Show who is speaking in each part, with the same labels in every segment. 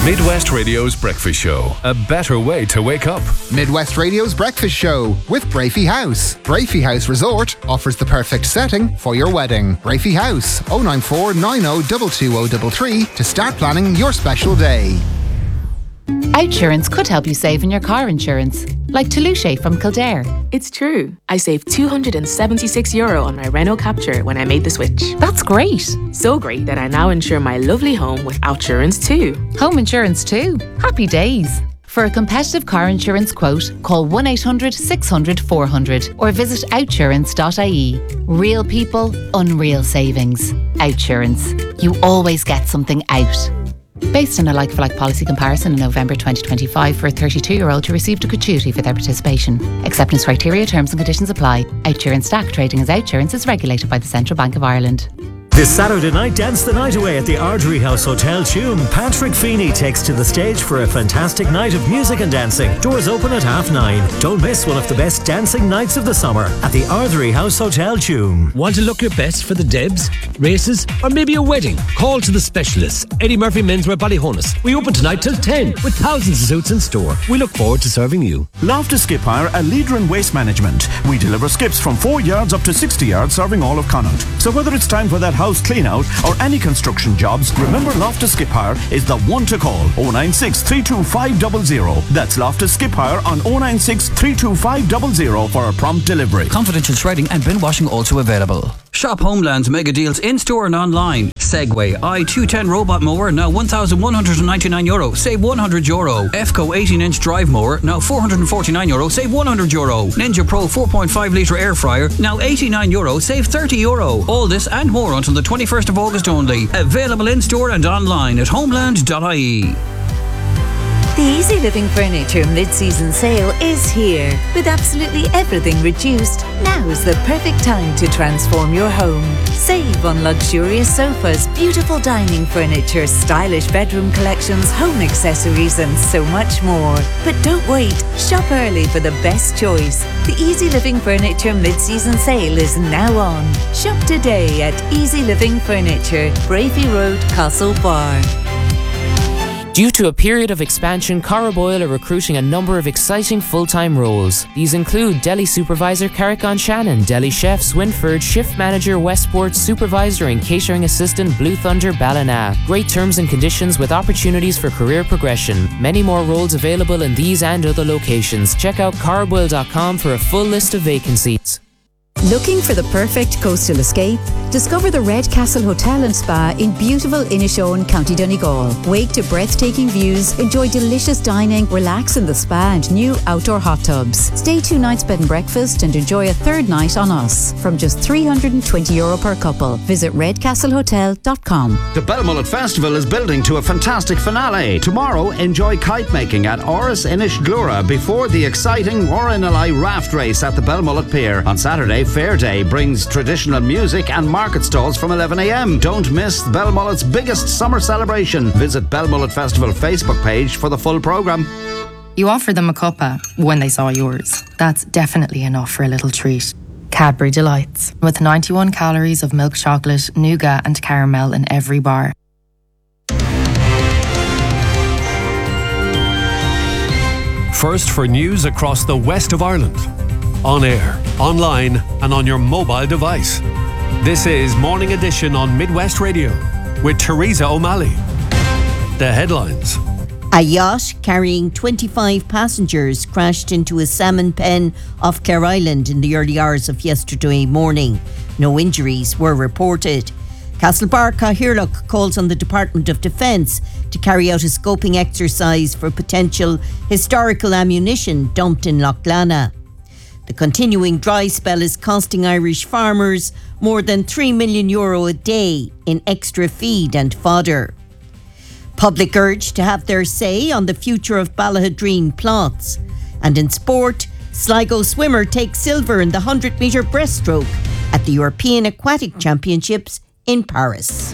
Speaker 1: Midwest Radio's Breakfast Show. A better way to wake up.
Speaker 2: Midwest Radio's Breakfast Show with Brafey House. Brafey House Resort offers the perfect setting for your wedding. Brafey House, 094 90 22033 to start planning your special day.
Speaker 3: Outsurance could help you save in your car insurance, like Toulouse from Kildare.
Speaker 4: It's true. I saved €276 on my Renault Captur when I made the switch.
Speaker 3: That's great.
Speaker 4: So great that I now insure my lovely home with Outsurance too.
Speaker 3: Home insurance too. Happy days. For a competitive car insurance quote, call 1-800 600 400 or visit outsurance.ie. Real people, unreal savings. Outsurance. You always get something out. Based on a like-for-like policy comparison in November 2025 for a 32-year-old who received a gratuity for their participation. Acceptance criteria, terms and conditions apply. Outsurance DAC trading as Outsurance is regulated by the Central Bank of Ireland.
Speaker 5: This Saturday night, dance the night away at the Ardrey House Hotel Tuam. Patrick Feeney takes to the stage for a fantastic night of music and dancing. Doors open at 9:30. Don't miss one of the best dancing nights of the summer at the Ardrey House Hotel Tuam.
Speaker 6: Want to look your best for the Debs, races, or maybe a wedding? Call to the specialists. Eddie Murphy Menswear Ballyhonus. We open tonight till 10 with thousands of suits in store. We look forward to serving you.
Speaker 7: Loftus Skip Hire, a leader in waste management. We deliver skips from 4 yards up to 60 yards, serving all of Connaught. So whether it's time for that house clean out or any construction jobs, remember Loftus Skip Hire is the one to call. 096 325 00. That's Loftus Skip Hire on 096 325 00 for a prompt delivery.
Speaker 8: Confidential shredding and bin washing also available. Shop Homeland's mega deals in store and online. Segway i210 robot mower now €1,199, save €100. EFCO 18-inch drive mower now €449, save €100. Ninja Pro 4.5 litre air fryer now €89, save €30. All this and more until the 21st of August only. Available in store and online at homeland.ie.
Speaker 9: The Easy Living Furniture mid-season sale is here. With absolutely everything reduced, now is the perfect time to transform your home. Save on luxurious sofas, beautiful dining furniture, stylish bedroom collections, home accessories and so much more. But don't wait, shop early for the best choice. The Easy Living Furniture mid-season sale is now on. Shop today at Easy Living Furniture, Brafey Road, Castlebar.
Speaker 10: Due to a period of expansion, Carraboyle are recruiting a number of exciting full-time roles. These include Deli Supervisor Carrick-on Shannon, Deli Chef Swinford, Shift Manager Westport, Supervisor and Catering Assistant Blue Thunder Ballina. Great terms and conditions with opportunities for career progression. Many more roles available in these and other locations. Check out carraboyle.com for a full list of vacancies.
Speaker 11: Looking for the perfect coastal escape? Discover the Red Castle Hotel and Spa in beautiful Inishowen, County Donegal. Wake to breathtaking views, enjoy delicious dining, relax in the spa and new outdoor hot tubs. Stay 2 nights bed and breakfast and enjoy a third night on us from just €320 per couple. Visit redcastlehotel.com.
Speaker 12: The Belmullet Festival is building to a fantastic finale. Tomorrow, enjoy kite making at Oris Inish Glura before the exciting Warrenalai raft race at the Belmullet Pier. On Saturday, Fair Day brings traditional music and market stalls from 11 a.m. Don't miss Belmullet's biggest summer celebration. Visit Belmullet Festival Facebook page for the full programme.
Speaker 13: You offered them a cuppa when they saw yours. That's definitely enough for a little treat. Cadbury Delights, with 91 calories of milk chocolate, nougat and caramel in every bar.
Speaker 1: First for news across the west of Ireland. On air, online and on your mobile device. This is Morning Edition on Midwest Radio with Teresa O'Malley. The headlines.
Speaker 14: A yacht carrying 25 passengers crashed into a salmon pen off Clare Island in the early hours of yesterday morning. No injuries were reported. Castlebar Cathaoirleach calls on the Department of Defence to carry out a scoping exercise for potential historical ammunition dumped in Lough Lana. The continuing dry spell is costing Irish farmers more than €3 million a day in extra feed and fodder. Public urge to have their say on the future of Ballahadreen plots. And in sport, Sligo swimmer takes silver in the 100-metre breaststroke at the European Aquatic Championships in Paris.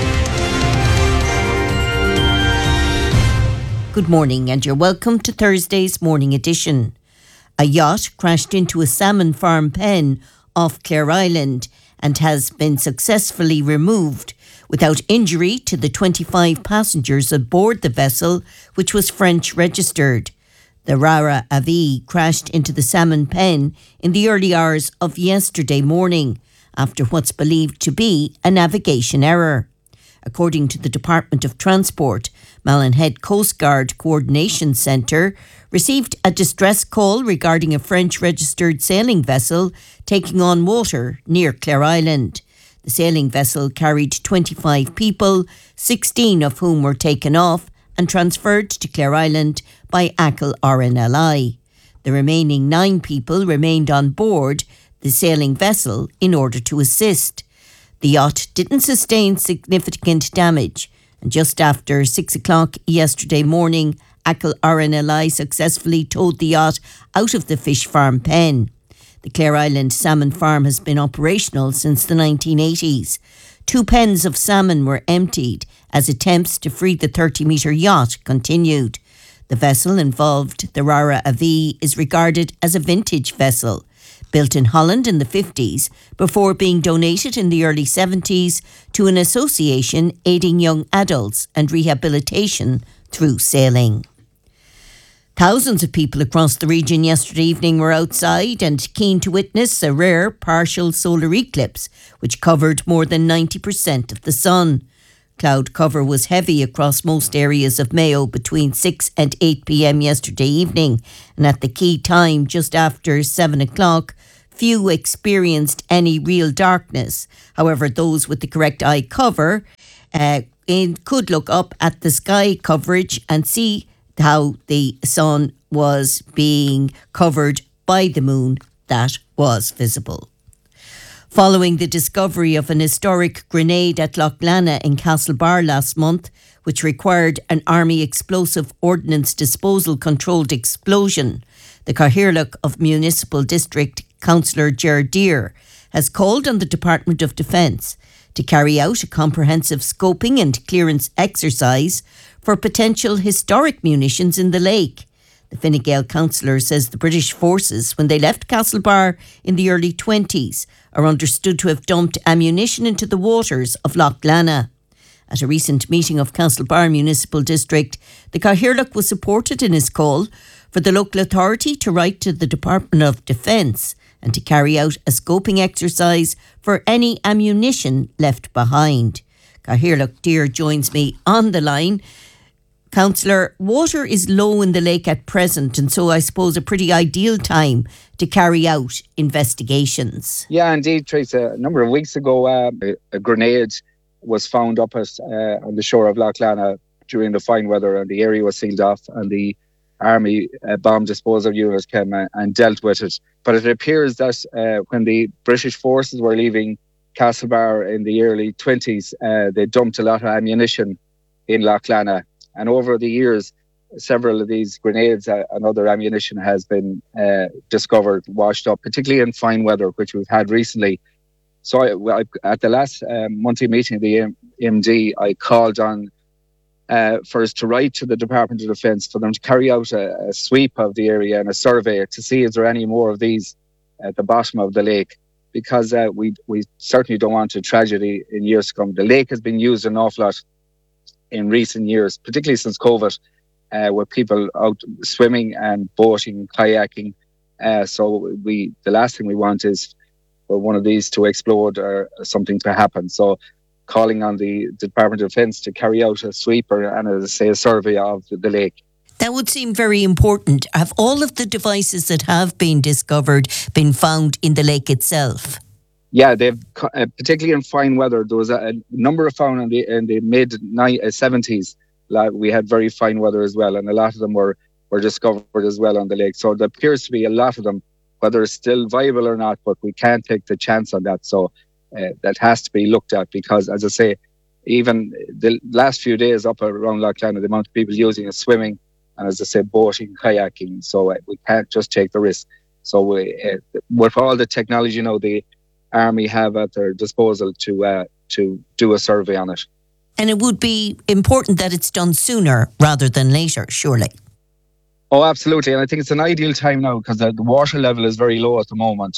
Speaker 14: Good morning and you're welcome to Thursday's Morning Edition. A yacht crashed into a salmon farm pen off Clare Island and has been successfully removed, without injury to the 25 passengers aboard the vessel, which was French registered. The Rara Avi crashed into the salmon pen in the early hours of yesterday morning after what's believed to be a navigation error. According to the Department of Transport, Malin Head Coast Guard Coordination Centre received a distress call regarding a French-registered sailing vessel taking on water near Clare Island. The sailing vessel carried 25 people, 16 of whom were taken off and transferred to Clare Island by ACL RNLI. The remaining 9 people remained on board the sailing vessel in order to assist. The yacht didn't sustain significant damage, and just after 6 o'clock yesterday morning, ACL RNLI successfully towed the yacht out of the fish farm pen. The Clare Island salmon farm has been operational since the 1980s. 2 pens of salmon were emptied as attempts to free the 30-metre yacht continued. The vessel involved, the Rara Avi, is regarded as a vintage vessel. Built in Holland in the 50s, before being donated in the early 70s to an association aiding young adults and rehabilitation through sailing. Thousands of people across the region yesterday evening were outside and keen to witness a rare partial solar eclipse, which covered more than 90% of the sun. Cloud cover was heavy across most areas of Mayo between 6 and 8 p.m. yesterday evening, and at the key time, just after 7 o'clock, few experienced any real darkness. However, those with the correct eye cover could look up at the sky coverage and see how the sun was being covered by the moon that was visible. Following the discovery of an historic grenade at Loughlana in Castlebar last month, which required an Army Explosive Ordnance Disposal controlled explosion, the Cathaoirleach of Municipal District Councillor Ger Deere has called on the Department of Defence to carry out a comprehensive scoping and clearance exercise for potential historic munitions in the lake. The Fine Gael councillor says the British forces, when they left Castlebar in the early 20s, are understood to have dumped ammunition into the waters of Loughlana. At a recent meeting of Castlebar Municipal District, the Cathaoirleach was supported in his call for the local authority to write to the Department of Defence and to carry out a scoping exercise for any ammunition left behind. Cathaoirleach Deere joins me on the line. Councillor, water is low in the lake at present, and so I suppose a pretty ideal time to carry out investigations.
Speaker 15: Yeah, indeed, Teresa. A number of weeks ago, a grenade was found up on the shore of Loughlana during the fine weather, and the area was sealed off, and the Army bomb disposal unit came and dealt with it. But it appears that when the British forces were leaving Castlebar in the early 20s, they dumped a lot of ammunition in Loughlana. And over the years, several of these grenades and other ammunition has been discovered, washed up, particularly in fine weather, which we've had recently. So at the last monthly meeting of the MD, I called on for us to write to the Department of Defence for them to carry out a sweep of the area and a survey to see if there are any more of these at the bottom of the lake, because we certainly don't want a tragedy in years to come. The lake has been used an awful lot in recent years, particularly since COVID, with people out swimming and boating, kayaking. So the last thing we want is for one of these to explode or something to happen. So calling on the Department of Defence to carry out a sweep and, as I say, a survey of the lake.
Speaker 14: That would seem very important. Have all of the devices that have been discovered been found in the lake itself?
Speaker 15: Yeah, they've particularly in fine weather. There was a number of found in the mid 70s. We had very fine weather as well, and a lot of them were discovered as well on the lake. So there appears to be a lot of them, whether it's still viable or not, but we can't take the chance on that. So that has to be looked at, because, as I say, even the last few days up around Loughlana, the amount of people using is swimming and, as I say, boating, kayaking. So we can't just take the risk. So with all the technology now, the Army have at their disposal to do a survey on it.
Speaker 14: And it would be important that it's done sooner rather than later, surely.
Speaker 15: Oh, absolutely. And I think it's an ideal time now because the water level is very low at the moment.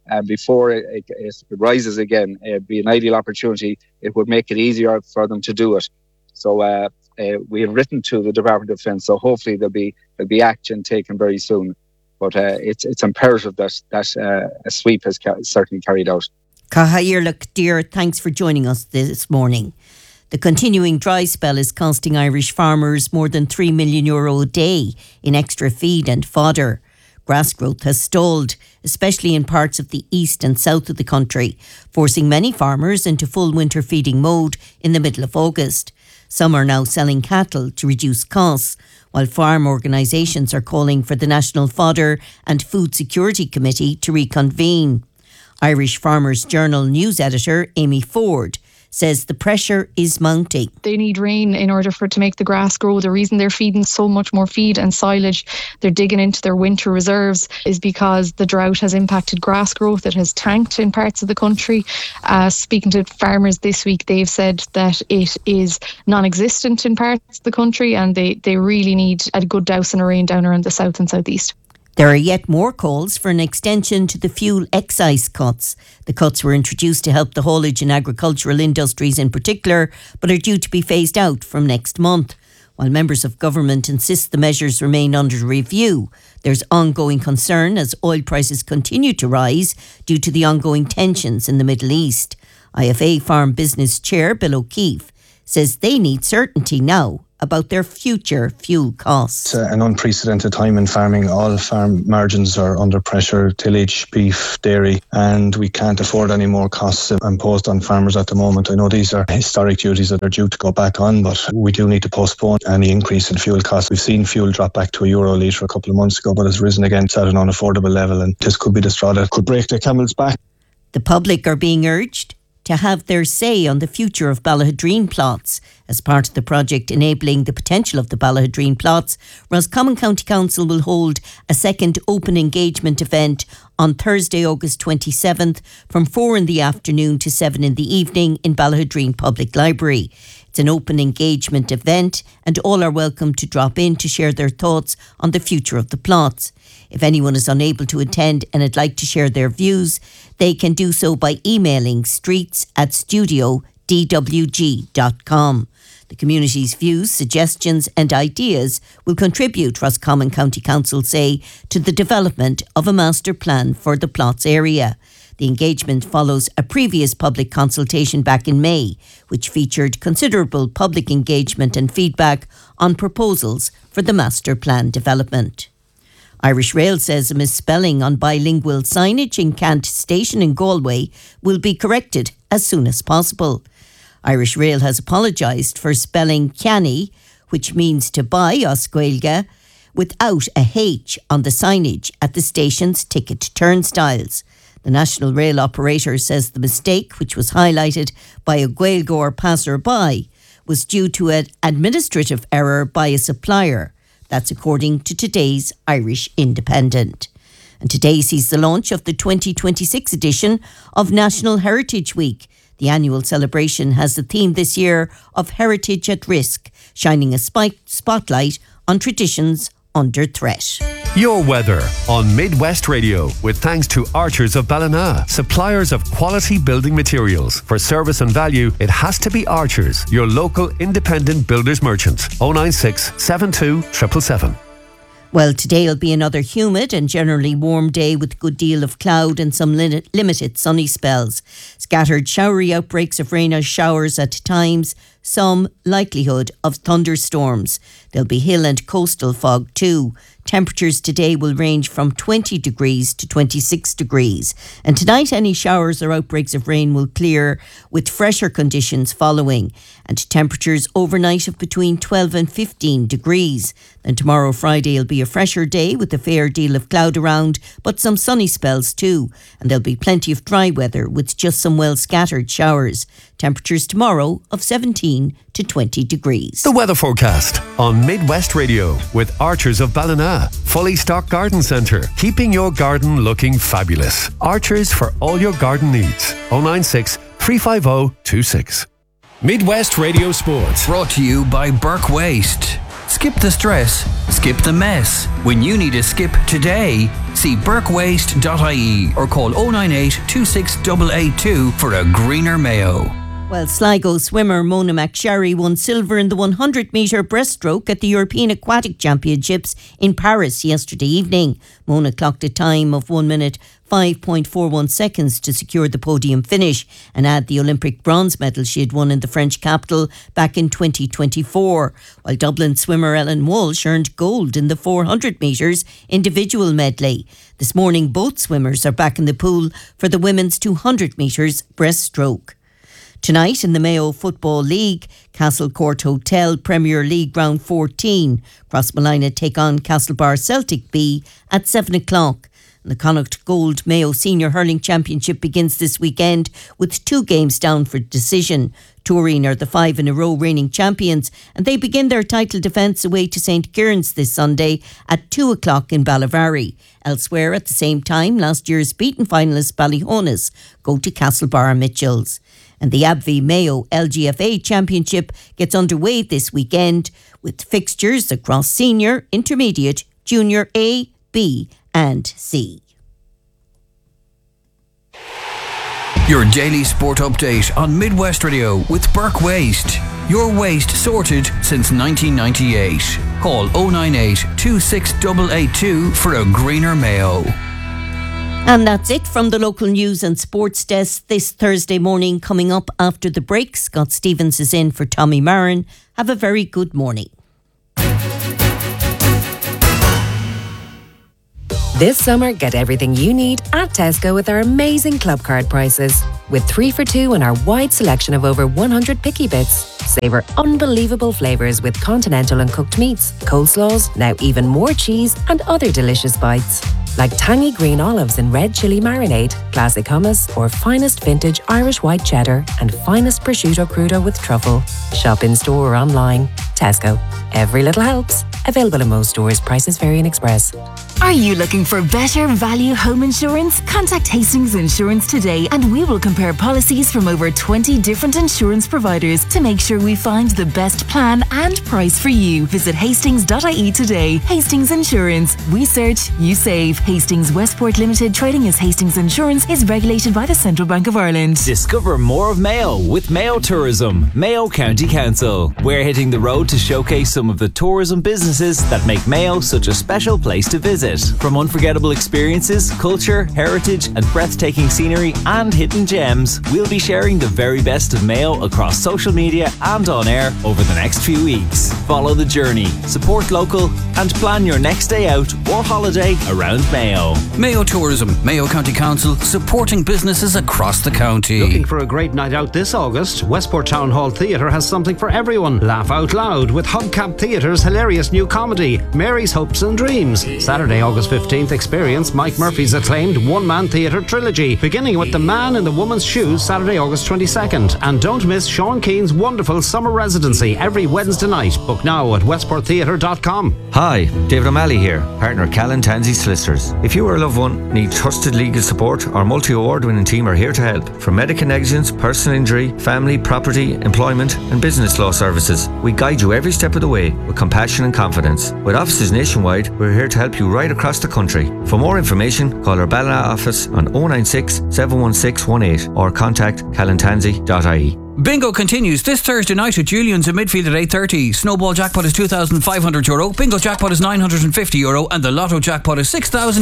Speaker 15: and before it rises again, it'd be an ideal opportunity. It would make it easier for them to do it. So we have written to the Department of Defence, so hopefully there'll be action taken very soon. But it's imperative that a sweep is certainly carried out.
Speaker 14: Cahairlock Dear, thanks for joining us this morning. The continuing dry spell is costing Irish farmers more than €3 million a day in extra feed and fodder. Grass growth has stalled, especially in parts of the east and south of the country, forcing many farmers into full winter feeding mode in the middle of August. Some are now selling cattle to reduce costs, while farm organisations are calling for the National Fodder and Food Security Committee to reconvene. Irish Farmers Journal news editor Amy Ford says the pressure is mounting.
Speaker 16: They need rain in order for it to make the grass grow. The reason they're feeding so much more feed and silage, they're digging into their winter reserves, is because the drought has impacted grass growth. It has tanked in parts of the country. Speaking to farmers this week, they've said that it is non-existent in parts of the country, and they really need a good dousing of rain down around the south and southeast.
Speaker 14: There are yet more calls for an extension to the fuel excise cuts. The cuts were introduced to help the haulage and agricultural industries in particular, but are due to be phased out from next month. While members of government insist the measures remain under review, there's ongoing concern as oil prices continue to rise due to the ongoing tensions in the Middle East. IFA Farm Business Chair Bill O'Keefe says they need certainty now about their future fuel costs.
Speaker 17: It's an unprecedented time in farming. All farm margins are under pressure, tillage, beef, dairy, and we can't afford any more costs imposed on farmers at the moment. I know these are historic duties that are due to go back on, but we do need to postpone any increase in fuel costs. We've seen fuel drop back to €1 a litre a couple of months ago, but it's risen again at an unaffordable level, and this could be the straw that could break the camel's back.
Speaker 14: The public are being urged to have their say on the future of Ballahadreen plots. As part of the project enabling the potential of the Ballahadreen plots, Roscommon County Council will hold a second open engagement event on Thursday, August 27th from 4 in the afternoon to 7 in the evening in Ballahadreen Public Library. It's an open engagement event and all are welcome to drop in to share their thoughts on the future of the plots. If anyone is unable to attend and would like to share their views, they can do so by emailing streets@studiodwg.com. The community's views, suggestions and ideas will contribute, Roscommon County Council say, to the development of a master plan for the plots area. The engagement follows a previous public consultation back in May, which featured considerable public engagement and feedback on proposals for the master plan development. Irish Rail says a misspelling on bilingual signage in Cant Station in Galway will be corrected as soon as possible. Irish Rail has apologised for spelling Ciani, which means to buy Oscuelga, without a H on the signage at the station's ticket turnstiles. The National Rail operator says the mistake, which was highlighted by a Gaeilgeoir passer-by, was due to an administrative error by a supplier. That's according to today's Irish Independent. And today sees the launch of the 2026 edition of National Heritage Week. The annual celebration has the theme this year of Heritage at Risk, shining a spotlight on traditions under threat.
Speaker 1: Your weather on Midwest Radio with thanks to Archers of Ballina, suppliers of quality building materials. For service and value, it has to be Archers, your local independent builders merchant. 096 72 777.
Speaker 14: Well, today will be another humid and generally warm day with a good deal of cloud and some limited sunny spells. Scattered showery outbreaks of rain or showers at times, some likelihood of thunderstorms. There'll be hill and coastal fog too. Temperatures today will range from 20 degrees to 26 degrees. And tonight any showers or outbreaks of rain will clear with fresher conditions following. And temperatures overnight of between 12 and 15 degrees. Then tomorrow Friday will be a fresher day with a fair deal of cloud around, but some sunny spells too. And there'll be plenty of dry weather with just some well scattered showers. Temperatures tomorrow of 17 to 20 degrees.
Speaker 1: The weather forecast on Midwest Radio with Archers of Ballina. Fully stocked garden centre, keeping your garden looking fabulous. Archers for all your garden needs. 096 350 26. Midwest Radio Sports.
Speaker 8: Brought to you by Burke Waste. Skip the stress, skip the mess. When you need a skip today, see burkewaste.ie or call 098 26882 for a greener Mayo.
Speaker 14: Well, Sligo swimmer Mona McSherry won silver in the 100-metre breaststroke at the European Aquatic Championships in Paris yesterday evening. Mona clocked a time of 1 minute 5.41 seconds to secure the podium finish and add the Olympic bronze medal she had won in the French capital back in 2024. While Dublin swimmer Ellen Walsh earned gold in the 400 metres individual medley. This morning, both swimmers are back in the pool for the women's 200 metres breaststroke. Tonight in the Mayo Football League, Castlecourt Hotel Premier League Round 14. Crossmolina take on Castlebar Celtic B at 7 o'clock. And the Connacht Gold Mayo Senior Hurling Championship begins this weekend with 2 games down for decision. Turin are the 5-in-a-row reigning champions and they begin their title defence away to St Kieran's this Sunday at 2 o'clock in Ballyvarry. Elsewhere at the same time, last year's beaten finalists Ballyhonus go to Castlebar Mitchells. And the AbbVie Mayo LGFA Championship gets underway this weekend with fixtures across senior, intermediate, junior A, B and C.
Speaker 8: Your daily sport update on Midwest Radio with Burke Waste. Your waste sorted since 1998. Call 098 26882 for a greener Mayo.
Speaker 14: And that's it from the local news and sports desk this Thursday morning. Coming up after the break, Scott Stevens is in for Tommy Marin. Have a very good morning.
Speaker 18: This summer, get everything you need at Tesco with our amazing club card prices. With 3 for $2 and our wide selection of over 100 picky bits. Savour unbelievable flavours with continental and cooked meats, coleslaws, now even more cheese and other delicious bites. Like tangy green olives in red chilli marinade, classic hummus, or finest vintage Irish white cheddar and finest prosciutto crudo with truffle. Shop in store or online. Tesco. Every little helps. Available in most stores. Prices vary in Express.
Speaker 19: Are you looking for better value home insurance? Contact Hastings Insurance today and we will compare policies from over 20 different insurance providers to make sure we find the best plan and price for you. Visit hastings.ie today. Hastings Insurance. We search, you save. Hastings Westport Limited, trading as Hastings Insurance, is regulated by the Central Bank of Ireland.
Speaker 20: Discover more of Mayo with Mayo Tourism, Mayo County Council. We're hitting the road to showcase some of the tourism businesses that make Mayo such a special place to visit. From unforgettable experiences, culture, heritage and breathtaking scenery and hidden gems, we'll be sharing the very best of Mayo across social media and on air over the next few weeks. Follow the journey, support local and plan your next day out or holiday around Mayo.
Speaker 8: Mayo Tourism, Mayo County Council, supporting businesses across the county.
Speaker 21: Looking for a great night out this August? Westport Town Hall Theatre has something for everyone. Laugh out loud with Hubcap Theatre's hilarious new comedy, Mary's Hopes and Dreams. Saturday, August 15th, experience Mike Murphy's acclaimed one-man theatre trilogy, beginning with The Man in the Woman's Shoes, Saturday, August 22nd. And don't miss Sean Keane's wonderful summer residency every Wednesday night. Book now at westporttheatre.com.
Speaker 22: Hi, David O'Malley here, partner Callan Tansey Solicitors. If you or a loved one need trusted legal support, our multi-award-winning team are here to help. From medical negligence, personal injury, family, property, employment and business law services, we guide you every step of the way with compassion and confidence. With offices nationwide, we're here to help you right across the country. For more information, call our Ballina office on 096 716 18 or contact callantansey.ie.
Speaker 8: Bingo continues this Thursday night at Julian's in midfield at 8:30. Snowball jackpot is €2,500. Bingo jackpot is €950 and the Lotto jackpot is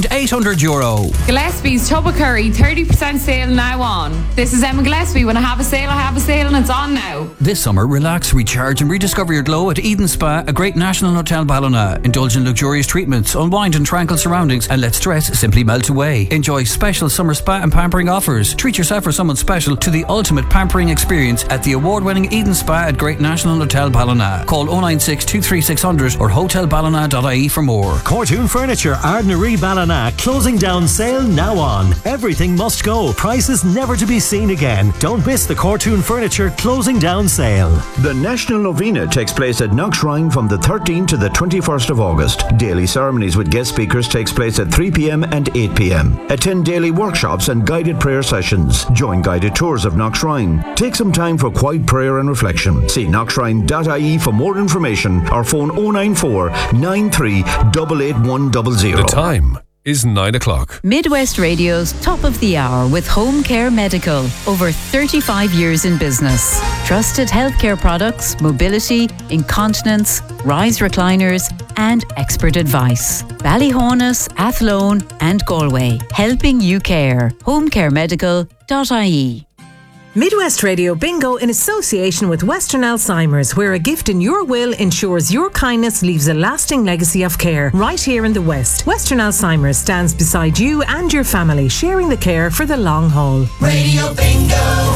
Speaker 8: €6,800.
Speaker 23: Gillespie's Tubba Curry 30% sale now on. This is Emma Gillespie. When I have a sale and it's on now.
Speaker 8: This summer, relax, recharge and rediscover your glow at Eden Spa, a great national hotel Ballina. Indulge in luxurious treatments, unwind in tranquil surroundings and let stress simply melt away. Enjoy special summer spa and pampering offers. Treat yourself or someone special to the ultimate pampering experience at the award-winning Eden Spa at Great National Hotel Ballina. Call 096 23600 or hotelballina.ie for more.
Speaker 5: Cortoon Furniture, Ardnaree Ballina, closing down sale now on. Everything must go. Prices never to be seen again. Don't miss the Cortoon Furniture closing down sale.
Speaker 7: The National Novena takes place at Knockshrine from the 13th to the 21st of August. Daily ceremonies with guest speakers takes place at 3 p.m. and 8 p.m. Attend daily workshops and guided prayer sessions. Join guided tours of Knockshrine. Take some time time for quiet prayer and reflection. See knockshrine.ie for more information or phone 094 93 88100.
Speaker 1: The time is 9 o'clock.
Speaker 11: Midwest Radio's Top of the Hour with Home Care Medical. Over 35 years in business. Trusted healthcare products, mobility, incontinence, rise recliners, and expert advice. Ballyhonus, Athlone, and Galway. Helping you care. homecaremedical.ie.
Speaker 2: Midwest Radio Bingo in association with Western Alzheimer's, where a gift in your will ensures your kindness leaves a lasting legacy of care. Right here in the West, Western Alzheimer's stands beside you and your family, sharing the care for the long haul.
Speaker 3: Radio Bingo!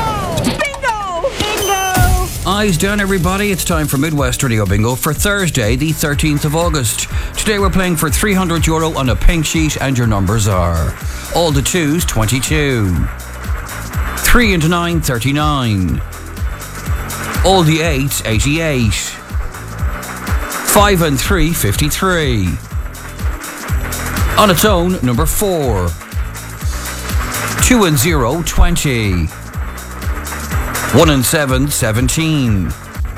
Speaker 8: Eyes down, everybody. It's time for Midwest Radio Bingo for Thursday, the 13th of August. Today we're playing for €300 on a pink sheet, and your numbers are all the 2s, 22. 3 into 9, 39. All the 8s, 88. 5 and 3, 53. On its own, number 4. 2 and 0, 20. 1 and 7, 17.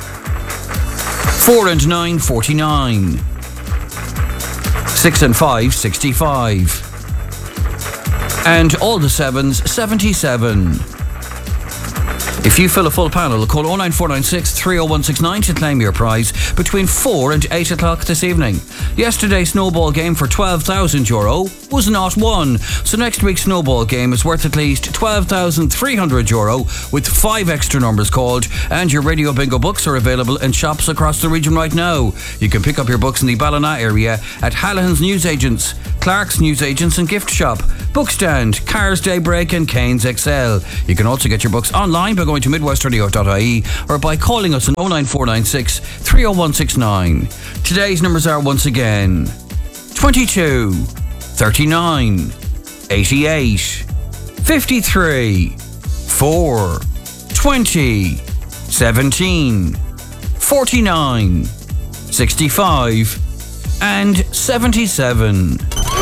Speaker 8: 4 and 9, 49. 6 and 5, 65. And all the 7s, 77. If you fill a full panel, call 09496 30169 to claim your prize between 4 and 8 o'clock this evening. Yesterday's snowball game for €12,000 was not won, so next week's snowball game is worth at least €12,300 with 5 extra numbers called, and your Radio Bingo books are available in shops across the region right now. You can pick up your books in the Ballina area at Hallahan's Newsagents, Clark's Newsagents and Gift Shop, Bookstand, Cars Daybreak and Cairns XL. You can also get your books online by going to midwestradio.ie or by calling us on 09496 30169. Today's numbers are once again 22, 39, 88, 53, 4, 20, 17, 49, 65 and 77.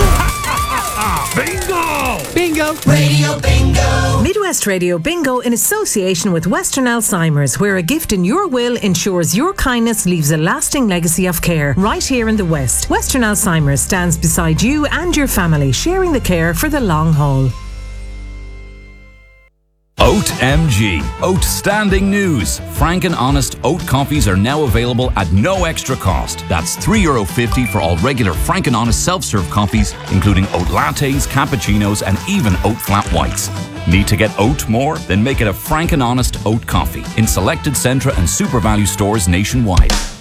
Speaker 3: Bingo!
Speaker 2: Bingo!
Speaker 3: Radio Bingo!
Speaker 2: Midwest Radio Bingo in association with Western Alzheimer's, where a gift in your will ensures your kindness leaves a lasting legacy of care. Right here in the West, Western Alzheimer's stands beside you and your family, sharing the care for the long haul.
Speaker 4: Oat MG. Outstanding news. Frank and Honest oat coffees are now available at no extra cost. That's €3.50 for all regular Frank and Honest self-serve coffees, including oat lattes, cappuccinos, and even oat flat whites. Need to get oat more? Then make it a Frank and Honest oat coffee in selected Centra and Super Value stores nationwide.